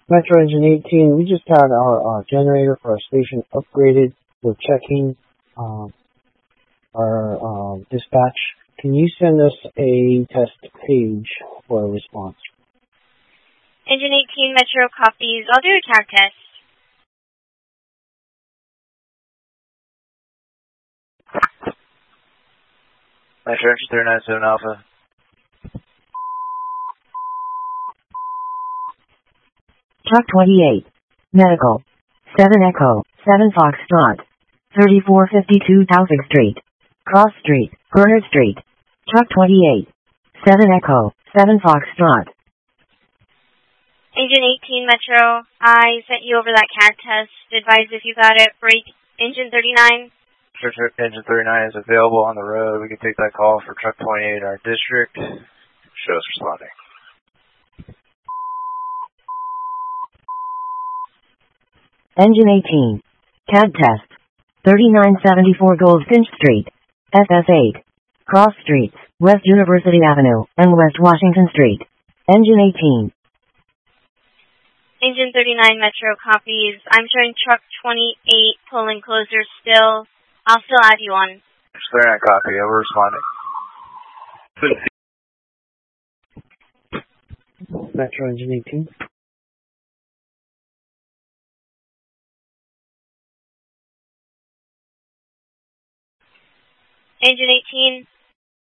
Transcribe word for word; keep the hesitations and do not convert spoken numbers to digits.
Metro Engine eighteen, we just had our uh, generator for our station upgraded. We're checking um, our uh, dispatch. Can you send us a test page for a response? Engine eighteen, Metro copies. I'll do a C A D test. Metro Engine three nine seven Alpha. Truck twenty-eight. Medical. seven Echo. seven Foxtrot. thirty-four fifty-two Taufik Street. Cross Street. Bernard Street. Truck twenty-eight. seven Echo. seven Foxtrot. Engine eighteen, Metro. I sent you over that C A D test. Advise if you got it. Break Engine thirty-nine. Truck Engine thirty-nine is available on the road. We can take that call for Truck twenty-eight in our district. Show us responding. Engine eighteen. C A D test. thirty-nine seventy-four Goldfinch Street. S S eight. Cross Streets, West University Avenue, and West Washington Street. Engine eighteen. Engine thirty-nine, Metro copies. I'm showing Truck twenty-eight pulling closer still. I'll still add you on. thirty-nine copy. Yeah, we're responding. Metro Engine eighteen. Engine eighteen.